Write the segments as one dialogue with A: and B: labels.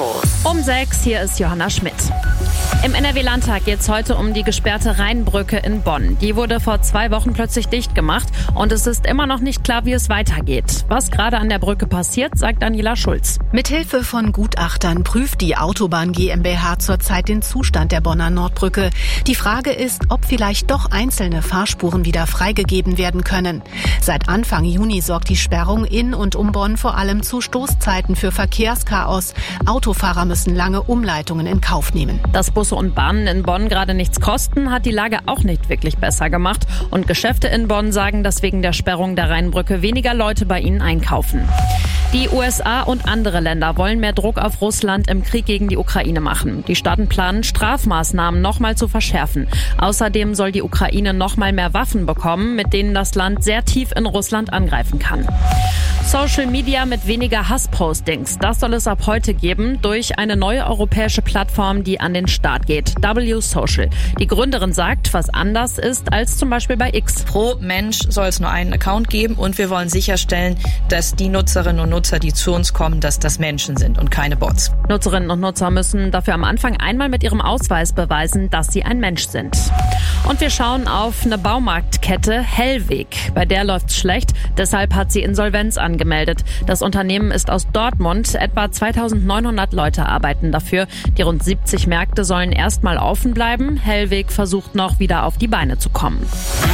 A: Infos.
B: Um 6, hier ist Johanna Schmidt. Im NRW-Landtag geht es heute um die gesperrte Rheinbrücke in Bonn. Die wurde vor 2 Wochen plötzlich dicht gemacht und es ist immer noch nicht klar, wie es weitergeht. Was gerade an der Brücke passiert, sagt Daniela Schulz.
C: Mithilfe von Gutachtern prüft die Autobahn GmbH zurzeit den Zustand der Bonner Nordbrücke. Die Frage ist, ob vielleicht doch einzelne Fahrspuren wieder freigegeben werden können. Seit Anfang Juni sorgt die Sperrung in und um Bonn vor allem zu Stoßzeiten für Verkehrschaos. Autofahrer müssen lange Umleitungen in Kauf nehmen.
B: Dass Busse und Bahnen in Bonn gerade nichts kosten, hat die Lage auch nicht wirklich besser gemacht. Und Geschäfte in Bonn sagen, dass wegen der Sperrung der Rheinbrücke weniger Leute bei ihnen einkaufen. Die USA und andere Länder wollen mehr Druck auf Russland im Krieg gegen die Ukraine machen. Die Staaten planen, Strafmaßnahmen nochmal zu verschärfen. Außerdem soll die Ukraine nochmal mehr Waffen bekommen, mit denen das Land sehr tief in Russland angreifen kann. Social Media mit weniger Hasspostings. Das soll es ab heute geben durch eine neue europäische Plattform, die an den Start geht. W-Social. Die Gründerin sagt, was anders ist als zum Beispiel bei X.
D: Pro Mensch soll es nur einen Account geben und wir wollen sicherstellen, dass die Nutzerinnen und Nutzer, die zu uns kommen, dass das Menschen sind und keine Bots.
B: Nutzerinnen und Nutzer müssen dafür am Anfang einmal mit ihrem Ausweis beweisen, dass sie ein Mensch sind. Und wir schauen auf eine Baumarktkette, Hellweg. Bei der läuft's schlecht, deshalb hat sie Insolvenz angemeldet. Das Unternehmen ist aus Dortmund. Etwa 2900 Leute arbeiten dafür. Die rund 70 Märkte sollen erstmal offen bleiben. Hellweg versucht noch wieder auf die Beine zu kommen.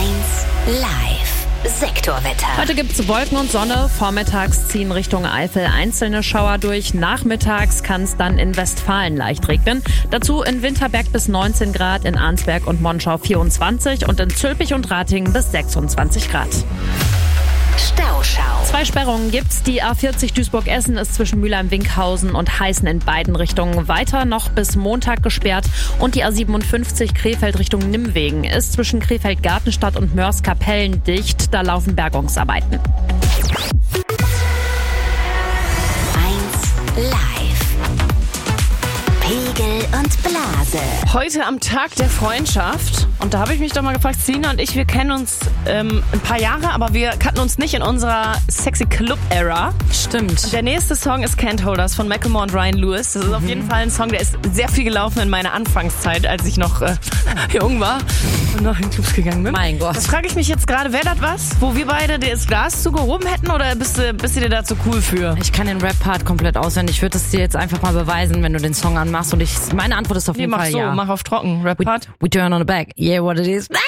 A: 1 Live. Sektorwetter.
B: Heute gibt's Wolken und Sonne. Vormittags ziehen Richtung Eifel einzelne Schauer durch. Nachmittags kann es dann in Westfalen leicht regnen. Dazu in Winterberg bis 19 Grad, in Arnsberg und Monschau 24 und in Zülpich und Ratingen bis 26 Grad.
A: Stauschau.
B: 2 Sperrungen gibt's. Die A40 Duisburg-Essen ist zwischen Mülheim-Winkhausen und Heißen in beiden Richtungen weiter noch bis Montag gesperrt. Und die A57 Krefeld Richtung Nimwegen ist zwischen Krefeld-Gartenstadt und Mörs-Kapellen dicht. Da laufen Bergungsarbeiten.
A: 1 Live. Pegel und Blase.
E: Heute am Tag der Freundschaft. Und da habe ich mich doch mal gefragt, Selina und ich, wir kennen uns ein paar Jahre, aber wir kannten uns nicht in unserer Sexy Club-Ära.
B: Stimmt.
E: Und der nächste Song ist Can't Hold Us von Macklemore und Ryan Lewis. Das ist auf jeden Fall ein Song, der ist sehr viel gelaufen in meiner Anfangszeit, als ich noch jung war und noch in Clubs gegangen bin.
B: Mein Gott.
E: Das frage ich mich jetzt gerade, wäre das was, wo wir beide das Glas zugehoben hätten oder bist du dir da zu cool für?
F: Ich kann den Rap-Part komplett auswendig. Ich würde es dir jetzt einfach mal beweisen, wenn du den Song anmachst. Und meine Antwort ist auf jeden Fall ja.
E: Mach auf trocken, Rap-Part.
F: We turn on the back. Yeah, what it is.